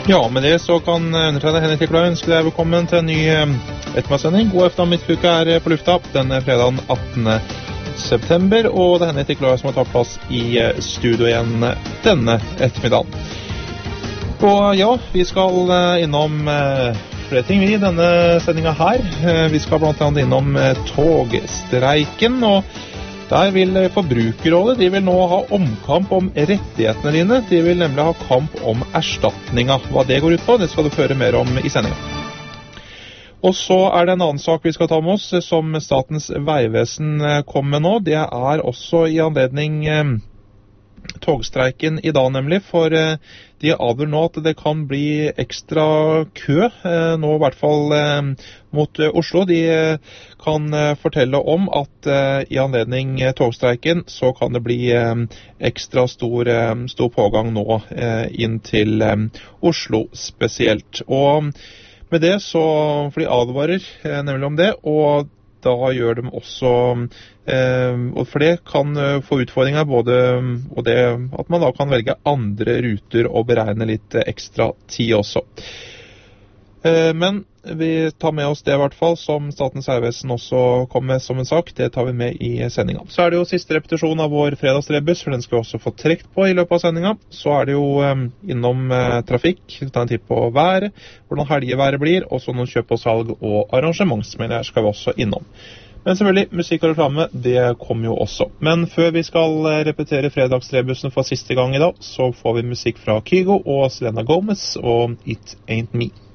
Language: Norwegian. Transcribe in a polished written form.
Ja, med det så kan undertegnede Henrik Eklund ønske deg velkommen til en ny ettermiddagssending. God eftermiddag, midtuke er på lufta denne fredagen 18. september, og det er Henrik Eklund som har tatt plass i studio igjen denne ettermiddagen. Og ja, vi skal innom flere ting i denne sendingen her. Vi skal blant annet innom togstreiken, og der vil Forbrukerrådet, de vil nå ha omkamp om rettighetene dine. De vil nemlig ha kamp om erstatninga. Hva det går ut på, det skal du føre mer om i sendingen. Og så er det en annen sak vi skal ta med oss, som Statens Vegvesen kom med nå. Det er også i anledning togstreiken i dag nemlig, for de advarer nå at det kan bli ekstra kø, nå i hvert fall mot Oslo. De kan fortelle om at i anledning togstreiken så kan det bli ekstra stor pågang nå inn til Oslo spesielt. Og med det så, for de advarer nemlig om det, og da gjør de også, og for det kan få utfordringer både, og det at man da kan velge andre ruter og beregne litt ekstra tid også. Men vi tar med oss det i hvert fall, som Statens Vegvesen også kom med som en sak. Det tar vi med i sendingen. Så er det jo siste repetisjon av vår fredagsrebus, for den skal vi også få trekt på i løpet av sendingen. Så er det jo innom trafikk, ta en titt på været, hvordan helgeværet blir, og så noen kjøp og salg og arrangementsmelder skal vi også innom. Men selvfølgelig, musikk og reklame, det kommer jo også. Men før vi skal repetere fredagsrebussen for siste gang i dag, så får vi musikk fra Kygo og Selena Gomez og It Ain't Me.